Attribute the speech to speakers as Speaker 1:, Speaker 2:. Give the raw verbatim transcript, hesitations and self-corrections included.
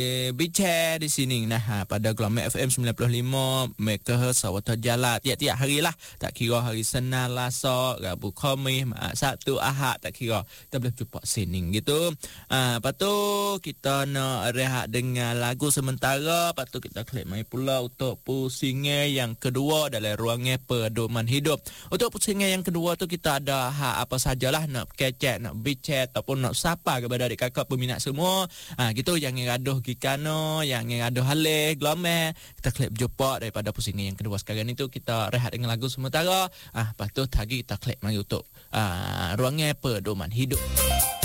Speaker 1: bincang di sini nah ha, pada Gelombang F M sembilan puluh lima megahertz Sawata Jala tiap-tiap hari lah, tak kira hari Senin, Selasa, Rabu, Khamis, Sabtu, Ahad, tak kira kita boleh jumpa sini gitu. Ah, lepas tu kita nak rehat dengan lagu sementara, lepas tu kita klik mai pula untuk pusingan yang kedua dalam ruangan pedoman hidup. Untuk pusingan yang kedua tu kita ada hak apa sajalah nak kecek, nak bincang ataupun nak sapa kepada adik kakak peminat semua. Ah, gitu jangan gaduh Kikano, yang yang ada halih, gelombang. Kita klik berjumpa daripada pusingan yang kedua sekarang itu kita rehat dengan lagu sementara. Ah, lepas tu lagi kita klik mari untuk ah, ruangan pedoman hidup.